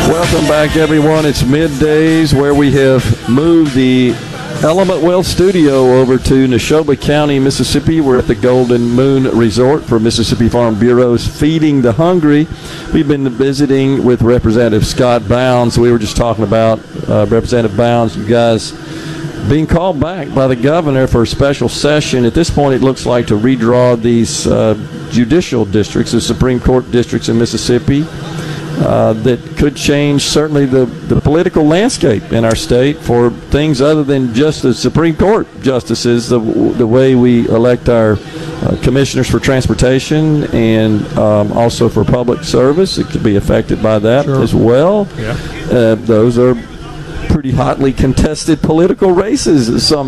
Welcome back, everyone. It's middays where we have moved the Element Wealth Studio over to Neshoba County, Mississippi. We're at the Golden Moon Resort for Mississippi Farm Bureau's Feeding the Hungry. We've been visiting with Representative Scott Bounds. We were just talking about Representative Bounds, you guys, being called back by the governor for a special session. At this point, it looks like to redraw these judicial districts, the Supreme Court districts in Mississippi. That could change certainly the political landscape in our state for things other than just the Supreme Court justices, the way we elect our commissioners for transportation and also for public service. It could be affected by that as well. Yeah. Those are pretty hotly contested political races, some